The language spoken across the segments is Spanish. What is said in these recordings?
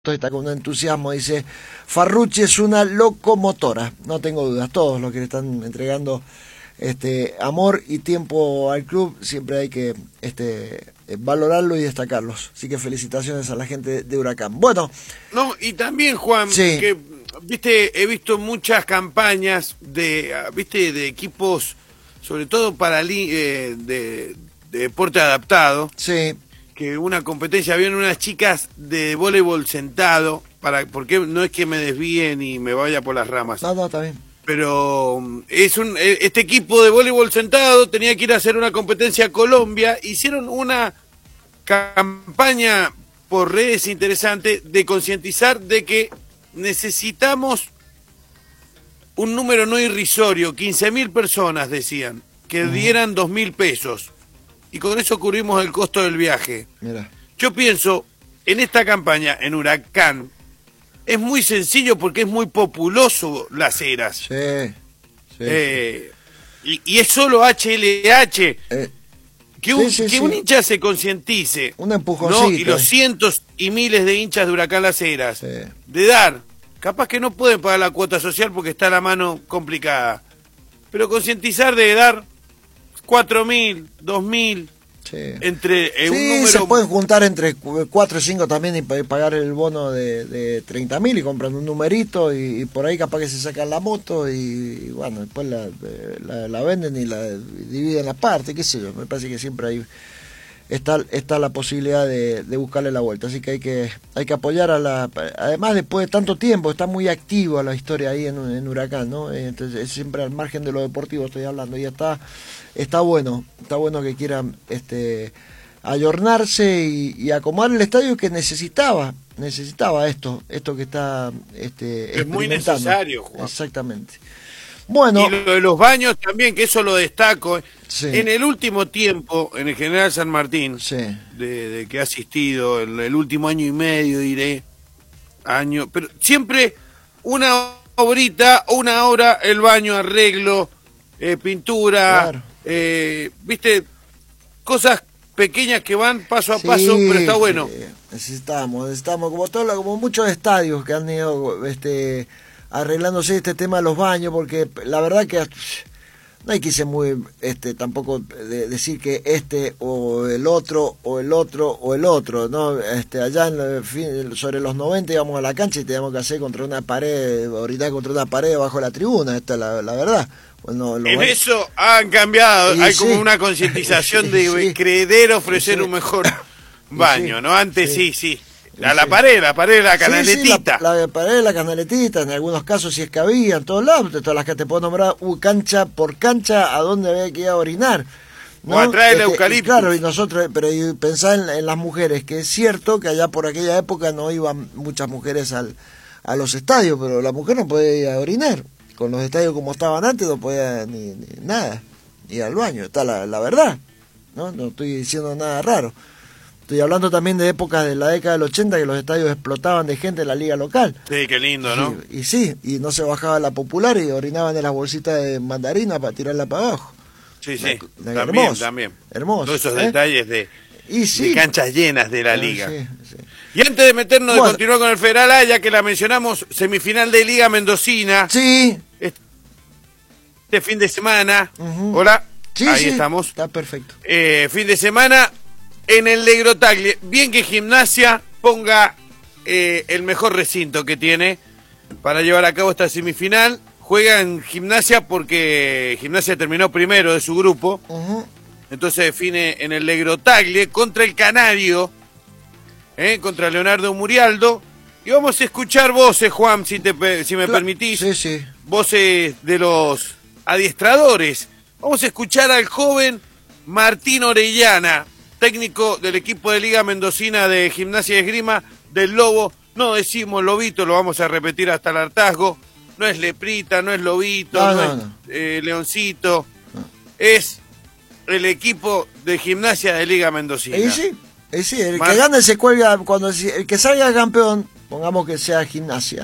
Está con entusiasmo, dice Farrucci es una locomotora, no tengo dudas, todos los que le están entregando amor y tiempo al club, siempre hay que valorarlo y destacarlos, así que felicitaciones a la gente de Huracán. Bueno, no, y también Juan, sí, que he visto muchas campañas de equipos, sobre todo para de deporte adaptado. Sí. Que una competencia, habían unas chicas de voleibol sentado, porque no es que me desvíen y me vaya por las ramas. No, está bien. Pero este equipo de voleibol sentado tenía que ir a hacer una competencia a Colombia, hicieron una campaña por redes interesante de concientizar de que necesitamos un número no irrisorio, 15.000 personas decían, que dieran 2.000 pesos. Y con eso cubrimos el costo del viaje. Mira. Yo pienso, en esta campaña, en Huracán, es muy sencillo porque es muy populoso Las Heras. Sí. Y es solo HLH. Que un hincha se concientice. Un empujoncito. ¿no? Y los cientos y miles de hinchas de Huracán Las Heras. Sí. De dar. Capaz que no pueden pagar la cuota social porque está la mano complicada. Pero concientizar de dar 4.000, 2.000, sí. Entre un número... se pueden juntar entre 4 y 5 también y pagar el bono de 30.000 y compran un numerito y por ahí capaz que se sacan la moto y bueno, después la venden y la dividen la parte, qué sé yo, me parece que siempre hay está la posibilidad de buscarle la vuelta, así que hay que apoyar además después de tanto tiempo, está muy activa la historia ahí en Huracán, ¿no? Entonces siempre al margen de lo deportivo estoy hablando, y está bueno que quieran ayornarse y acomodar el estadio que necesitaba esto que está es muy necesario, Juan. Exactamente. Bueno, y lo de los baños también, que eso lo destaco. Sí. En el último tiempo, en el General San Martín, sí. de que he asistido, el último año y medio, diré, pero siempre una horita o una hora el baño, arreglo, pintura, claro. viste, cosas pequeñas que van paso a paso, pero está bueno. Necesitamos como muchos estadios que han ido arreglándose este tema de los baños, porque la verdad que no hay que ser muy tampoco decir que o el otro no, allá sobre los 90 íbamos a la cancha y teníamos que hacer contra una pared, orinar contra una pared bajo la tribuna, esta es la verdad. Bueno, eso han cambiado, hay como una concientización de querer ofrecer un mejor baño, ¿no? Antes sí. La pared de la canaletita. La pared de la canaletita, en algunos casos si es que había, en todos lados, de todas las que te puedo nombrar, cancha por cancha, a dónde había que ir a orinar, ¿no? O atrás del eucalipto. Claro, y nosotros, pero pensar en las mujeres, que es cierto que allá por aquella época no iban muchas mujeres a los estadios, pero la mujer no podía ir a orinar. Con los estadios como estaban antes no podía ni nada, ir al baño, está la verdad, ¿no? No estoy diciendo nada raro. Estoy hablando también de épocas de la década del 80 que los estadios explotaban de gente en la liga local. Sí, qué lindo, ¿no? Y no se bajaba la popular y orinaban en las bolsitas de mandarina para tirarla para abajo. Sí, también. Hermoso. Todos esos detalles de canchas llenas de la liga. Sí. Y antes de meternos, de continuar con el Federal A, ya que la mencionamos, semifinal de Liga Mendocina. Sí. Este fin de semana. Hola. Sí, ahí estamos. Está perfecto. Fin de semana en el Negrotaglie. Bien que Gimnasia ponga el mejor recinto que tiene para llevar a cabo esta semifinal. Juega en Gimnasia porque Gimnasia terminó primero de su grupo. Entonces define en el Negrotaglie contra el Canario, contra Leonardo Murialdo. Y vamos a escuchar voces, Juan, si me permitís. Sí. Voces de los adiestradores. Vamos a escuchar al joven Martín Orellana, técnico del equipo de Liga Mendocina de Gimnasia y Esgrima del Lobo. No decimos Lobito, lo vamos a repetir hasta el hartazgo. No es Leprita, no es Lobito, no es Leoncito. No. Es el equipo de Gimnasia de Liga Mendocina. Sí, el que gane se cuelga, el que salga campeón, pongamos que sea Gimnasia.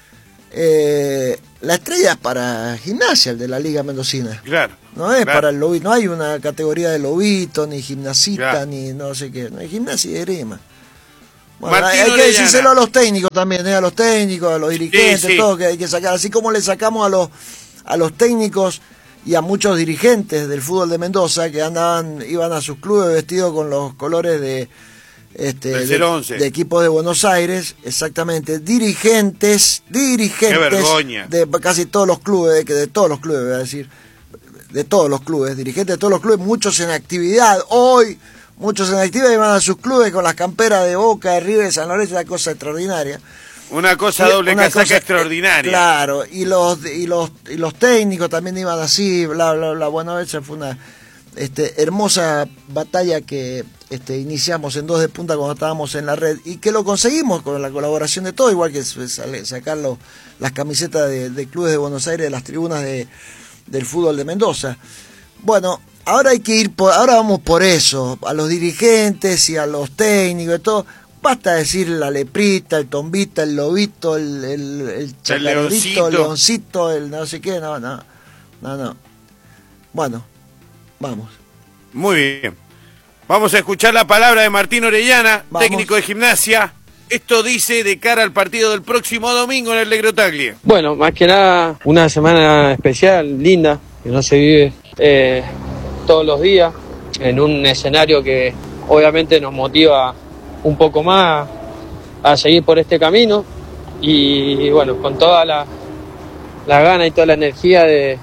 La estrella es para Gimnasia, el de la Liga Mendocina. Claro. No es para el Lobito, no hay una categoría de Lobito, ni Gimnasita, ni no sé qué. No hay Gimnasia y Esgrima. Bueno, Martín hay que Orellana. decírselo a los técnicos también, a los técnicos, a los dirigentes, Sí. todo que hay que sacar. Así como le sacamos a los técnicos y a muchos dirigentes del fútbol de Mendoza que iban a sus clubes vestidos con los colores de equipos de Buenos Aires, exactamente, dirigentes Qué vergüenza. de casi todos los clubes, de todos los clubes, voy a decir, de todos los clubes, dirigentes de todos los clubes, muchos en actividad, muchos en actividad y van a sus clubes con las camperas de Boca, de River, de San Lorenzo, una cosa extraordinaria. Una cosa doble casaca extraordinaria. Claro, y los técnicos también iban así, bla, bla, bla. Bueno, esa fue una hermosa batalla que iniciamos en 2 de Punta cuando estábamos en la red y que lo conseguimos con la colaboración de todos, igual que sacar las camisetas de clubes de Buenos Aires, de las tribunas del fútbol de Mendoza. Bueno, ahora hay que ahora vamos por eso, a los dirigentes y a los técnicos y todo. Basta decir la leprita, el tombita, el lobito, el chacarerito, el leoncito, el no sé qué, no. Bueno, vamos. Muy bien. Vamos a escuchar la palabra de Martín Orellana, técnico de Gimnasia. Esto dice de cara al partido del próximo domingo en el Negro Tagle. Bueno, más que nada, una semana especial, linda, que no se vive todos los días, en un escenario que obviamente nos motiva un poco más a seguir por este camino y bueno, con toda la gana y toda la energía de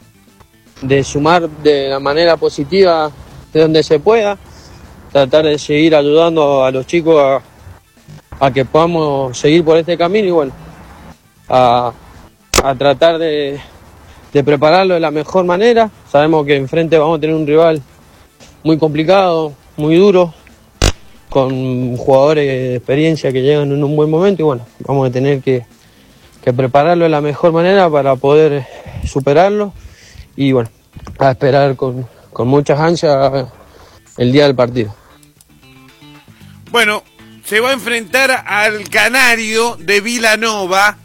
sumar de la manera positiva de donde se pueda, tratar de seguir ayudando a los chicos a que podamos seguir por este camino y bueno, a tratar de prepararlo de la mejor manera. Sabemos que enfrente vamos a tener un rival muy complicado, muy duro, con jugadores de experiencia que llegan en un buen momento y bueno, vamos a tener que prepararlo de la mejor manera para poder superarlo y bueno, a esperar con muchas ansias el día del partido. Bueno, se va a enfrentar al Canario de Vilanova,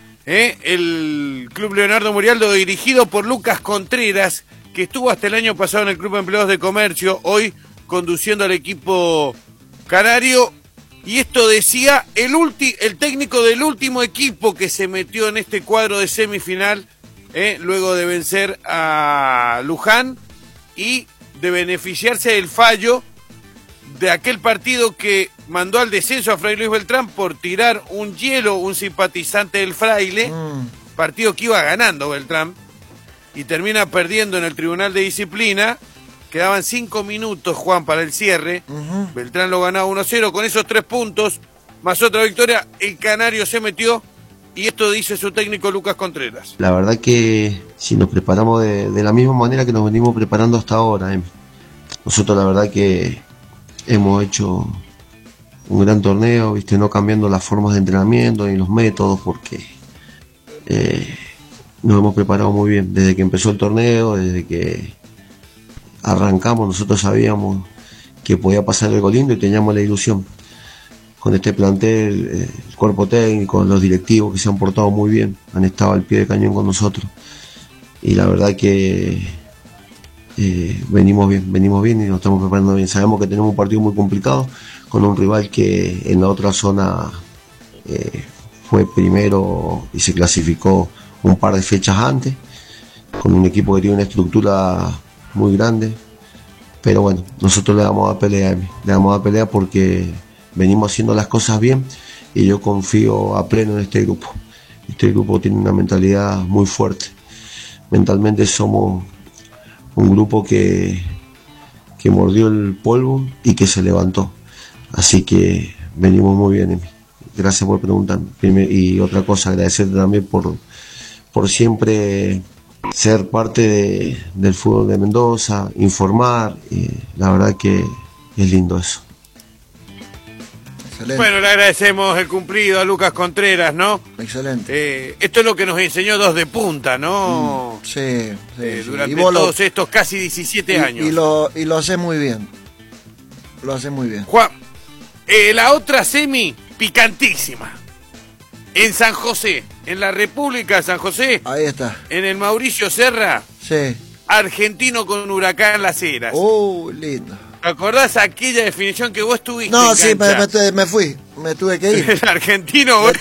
el Club Leonardo Murialdo, dirigido por Lucas Contreras, que estuvo hasta el año pasado en el Club de Empleados de Comercio, hoy conduciendo al equipo canario. Y esto decía el técnico del último equipo que se metió en este cuadro de semifinal, luego de vencer a Luján y de beneficiarse del fallo de aquel partido que mandó al descenso a Fray Luis Beltrán por tirar un hielo, un simpatizante del Fraile, partido que iba ganando Beltrán, y termina perdiendo en el Tribunal de Disciplina. Quedaban 5 minutos, Juan, para el cierre. Beltrán lo ganaba 1-0. Con esos 3 puntos, más otra victoria, el Canario se metió. Y esto dice su técnico Lucas Contreras. La verdad que si nos preparamos de la misma manera que nos venimos preparando hasta ahora, nosotros la verdad que hemos hecho un gran torneo, no cambiando las formas de entrenamiento ni los métodos, porque nos hemos preparado muy bien. Desde que empezó el torneo, desde que arrancamos, nosotros sabíamos que podía pasar algo lindo y teníamos la ilusión. Con este plantel, el cuerpo técnico, los directivos que se han portado muy bien, han estado al pie del cañón con nosotros. Y la verdad que venimos bien y nos estamos preparando bien. Sabemos que tenemos un partido muy complicado con un rival que en la otra zona fue primero y se clasificó un par de fechas antes, con un equipo que tiene una estructura muy grande, pero bueno, nosotros le damos a pelea porque venimos haciendo las cosas bien y yo confío a pleno en este grupo. Este grupo tiene una mentalidad muy fuerte. Mentalmente somos un grupo que mordió el polvo y que se levantó. Así que venimos muy bien, Emi. Gracias por preguntar. Y otra cosa, agradecerte también por siempre ser parte del fútbol de Mendoza, informar. Y la verdad que es lindo eso. Excelente. Bueno, le agradecemos el cumplido a Lucas Contreras, ¿no? Excelente. Esto es lo que nos enseñó 2 de Punta, ¿no? Sí. Durante todos estos casi 17 años. Y lo hace muy bien. Lo hace muy bien. Juan, la otra semi, picantísima. En San José, en la República de San José. Ahí está. En el Mauricio Serra. Sí. Argentino con Huracán Las Heras. Lindo. ¿Te acordás aquella definición que vos tuviste? No, sí, me fui. Me tuve que ir. El argentino,